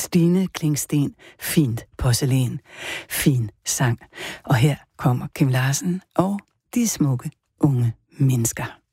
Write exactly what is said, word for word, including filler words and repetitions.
Stine Klingsten, Fint porcelæn, fin sang. Og her kommer Kim Larsen og de smukke unge mennesker.